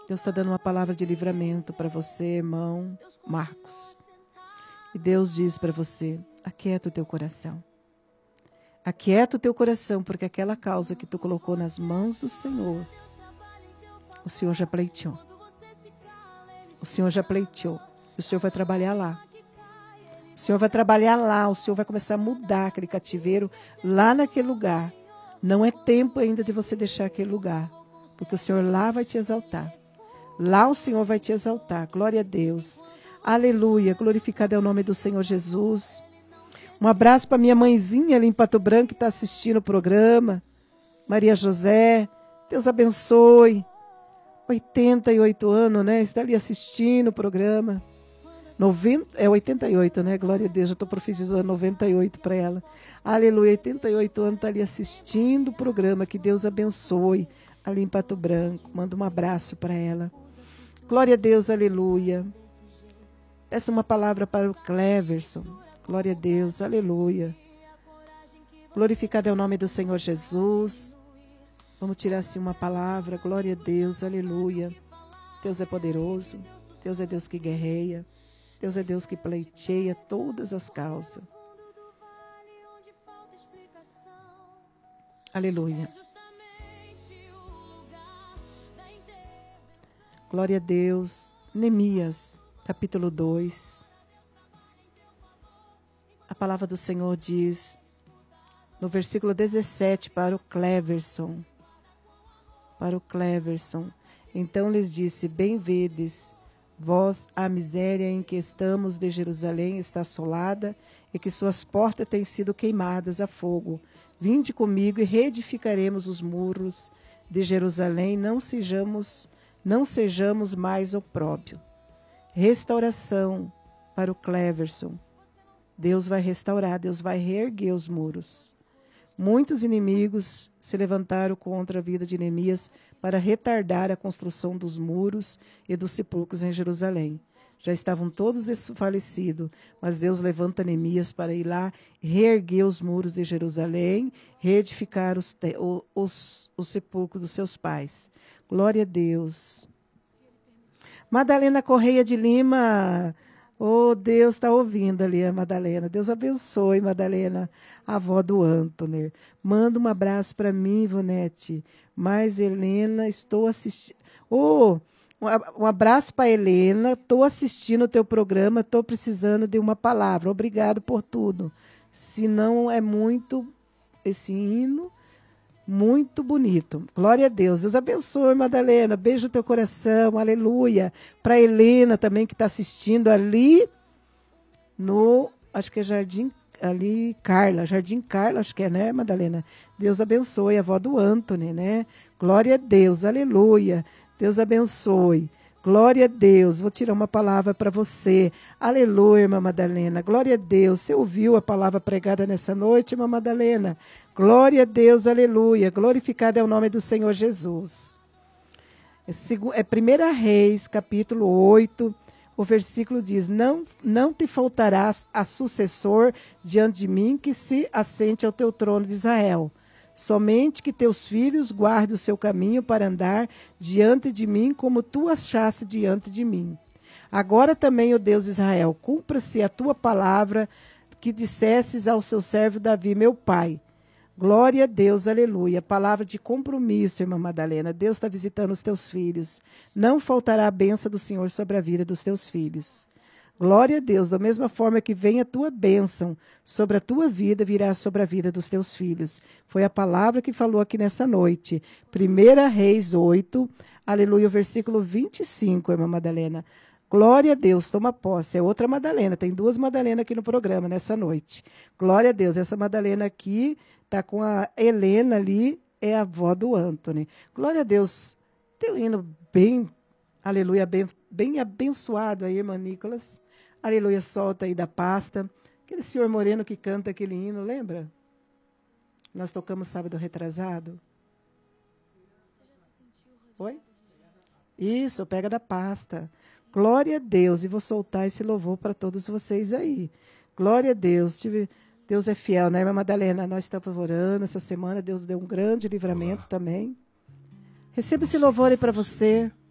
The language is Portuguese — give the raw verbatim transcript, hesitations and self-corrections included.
Deus está dando uma palavra de livramento para você, irmão Marcos. E Deus diz para você, aquieta o teu coração. Aquieta o teu coração, porque aquela causa que tu colocou nas mãos do Senhor, o Senhor já pleiteou. O Senhor já pleiteou. O Senhor vai trabalhar lá. O Senhor vai trabalhar lá. O Senhor vai começar a mudar aquele cativeiro lá naquele lugar. Não é tempo ainda de você deixar aquele lugar, porque o Senhor lá vai te exaltar. Lá o Senhor vai te exaltar. Glória a Deus. Aleluia. Glorificado é o nome do Senhor Jesus. Um abraço para minha mãezinha ali em Pato Branco que está assistindo o programa. Maria José. Deus abençoe. oitenta e oito anos, né? Está ali assistindo o programa. noventa, é oitenta e oito, né? Glória a Deus. Já estou profetizando noventa e oito para ela. Aleluia. oitenta e oito anos está ali assistindo o programa. Que Deus abençoe ali em Pato Branco. Manda um abraço para ela. Glória a Deus. Aleluia. Peço uma palavra para o Cleverson. Glória a Deus. Aleluia. Glorificado é o nome do Senhor Jesus. Vamos tirar assim uma palavra. Glória a Deus. Aleluia. Deus é poderoso. Deus é Deus que guerreia. Deus é Deus que pleiteia todas as causas. Aleluia. Glória a Deus. Neemias, capítulo dois. A palavra do Senhor diz, no versículo dezessete, para o Cleverson. Para o Cleverson. Então lhes disse, bem vedes, vós a miséria em que estamos de Jerusalém está assolada e que suas portas têm sido queimadas a fogo. Vinde comigo e reedificaremos os muros de Jerusalém, não sejamos, não sejamos mais opróbrio. Restauração para o Cleverson. Deus vai restaurar, Deus vai reerguer os muros. Muitos inimigos se levantaram contra a vida de Neemias para retardar a construção dos muros e dos sepulcros em Jerusalém. Já estavam todos desfalecidos, mas Deus levanta Neemias para ir lá reerguer os muros de Jerusalém, reedificar os, os, os sepulcros dos seus pais. Glória a Deus. Madalena Correia de Lima. Oh, Deus está ouvindo ali a Madalena. Deus abençoe, Madalena, a avó do Antônio. Manda um abraço para mim, Ivonete. Mas, Helena, estou assistindo. Oh, um abraço para Helena. Estou assistindo o teu programa. Estou precisando de uma palavra. Obrigado por tudo. Se não é muito esse hino, muito bonito. Glória a Deus. Deus abençoe, Madalena. Beijo no teu coração. Aleluia. Para Helena também, que está assistindo ali no, acho que é Jardim, ali, Carla. Jardim Carla, acho que é, né, Madalena? Deus abençoe. A avó do Antônio, né? Glória a Deus. Aleluia. Deus abençoe. Glória a Deus. Vou tirar uma palavra para você. Aleluia, irmã Madalena. Glória a Deus. Você ouviu a palavra pregada nessa noite, irmã Madalena? Glória a Deus, aleluia. Glorificado é o nome do Senhor Jesus. É primeira Reis, capítulo oito, o versículo diz, não, não te faltará a sucessor diante de mim que se assente ao teu trono de Israel. Somente que teus filhos guardem o seu caminho para andar diante de mim, como tu achaste diante de mim. Agora também, ó Deus de Israel, cumpra-se a tua palavra que dissesses ao seu servo Davi, meu pai. Glória a Deus, aleluia. Palavra de compromisso, irmã Madalena. Deus está visitando os teus filhos. Não faltará a bênção do Senhor sobre a vida dos teus filhos. Glória a Deus, da mesma forma que vem a tua bênção sobre a tua vida, virá sobre a vida dos teus filhos. Foi a palavra que falou aqui nessa noite. primeira Reis oito, aleluia, versículo vinte e cinco, irmã Madalena. Glória a Deus, toma posse. É outra Madalena, tem duas Madalenas aqui no programa nessa noite. Glória a Deus, essa Madalena aqui está com a Helena ali, é a avó do Antônio. Glória a Deus, tem um hino bem, aleluia, bem, bem abençoado aí, irmã Nicolas. Aleluia, solta aí da pasta. Aquele senhor moreno que canta aquele hino, lembra? Nós tocamos sábado retrasado. Oi? Isso, pega da pasta. Glória a Deus. E vou soltar esse louvor para todos vocês aí. Glória a Deus. Deus é fiel, né, irmã Madalena? Nós estamos orando essa semana. Deus deu um grande livramento também. Receba esse louvor aí para você.